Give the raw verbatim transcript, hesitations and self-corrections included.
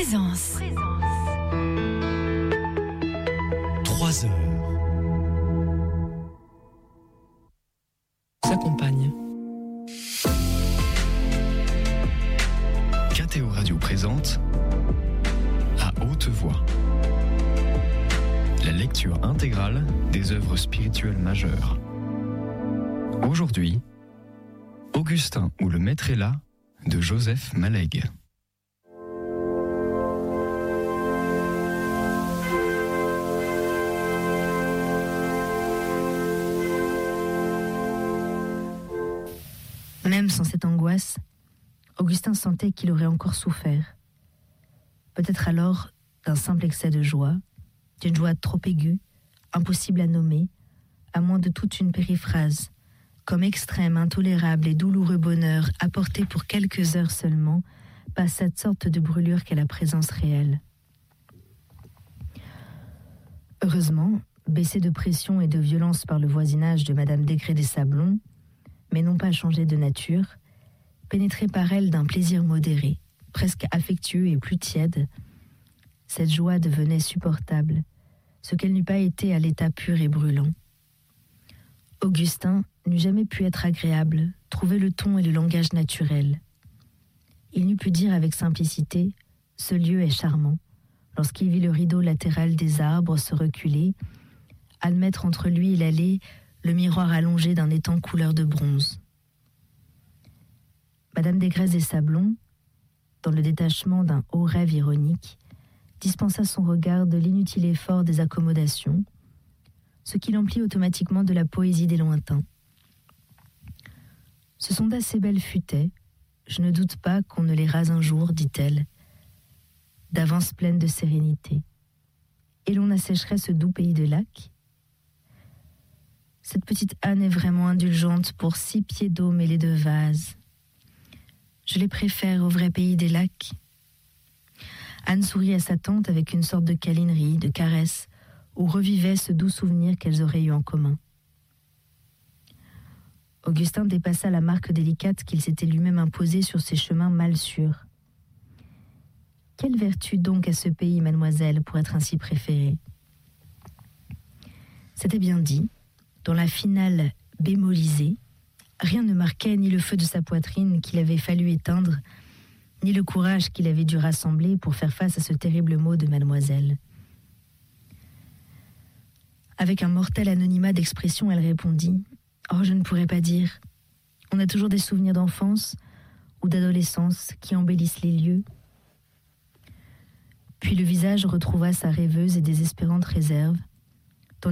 Présence. Trois heures. S'accompagne. K T O Radio présente À haute voix. La lecture intégrale des œuvres spirituelles majeures. Aujourd'hui, Augustin ou le maître est là de Joseph Malègue. Même sans cette angoisse, Augustin sentait qu'il aurait encore souffert. Peut-être alors d'un simple excès de joie, d'une joie trop aiguë, impossible à nommer, à moins de toute une périphrase, comme extrême, intolérable et douloureux bonheur apporté pour quelques heures seulement par cette sorte de brûlure qu'est la présence réelle. Heureusement, baissé de pression et de violence par le voisinage de Madame Desgrais des Sablons, mais non pas changé de nature, pénétré par elle d'un plaisir modéré, presque affectueux et plus tiède, cette joie devenait supportable, ce qu'elle n'eût pas été à l'état pur et brûlant. Augustin n'eût jamais pu être agréable, trouver le ton et le langage naturel. Il n'eût pu dire avec simplicité « Ce lieu est charmant » lorsqu'il vit le rideau latéral des arbres se reculer, admettre entre lui et l'allée le miroir allongé d'un étang couleur de bronze. Madame Desgrais des Sablons, dans le détachement d'un haut rêve ironique, dispensa son regard de l'inutile effort des accommodations, ce qui l'emplit automatiquement de la poésie des lointains. Ce sont d'assez belles futaies, je ne doute pas qu'on ne les rase un jour, dit-elle, d'avance pleine de sérénité. Et l'on assécherait ce doux pays de lacs. Cette petite Anne est vraiment indulgente pour six pieds d'eau mêlés de vases. Je les préfère au vrai pays des lacs. Anne sourit à sa tante avec une sorte de câlinerie, de caresse, où revivait ce doux souvenir qu'elles auraient eu en commun. Augustin dépassa la marque délicate qu'il s'était lui-même imposée sur ses chemins mal sûrs. Quelle vertu donc à ce pays, mademoiselle, pour être ainsi préférée ? C'était bien dit. Dans la finale bémolisée, rien ne marquait ni le feu de sa poitrine qu'il avait fallu éteindre, ni le courage qu'il avait dû rassembler pour faire face à ce terrible mot de mademoiselle. Avec un mortel anonymat d'expression, elle répondit « Oh, je ne pourrais pas dire. On a toujours des souvenirs d'enfance ou d'adolescence qui embellissent les lieux. » Puis le visage retrouva sa rêveuse et désespérante réserve,